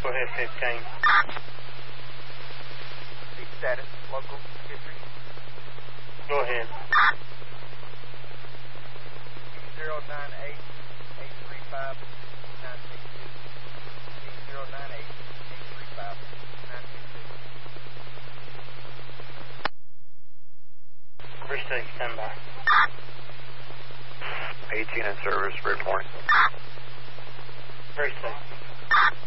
Go ahead, 15. Seat status, local history. Go ahead. 098-835-962. 098-835-962. Bridge 6, stand by. 18 in service, good morning. Bridge 6.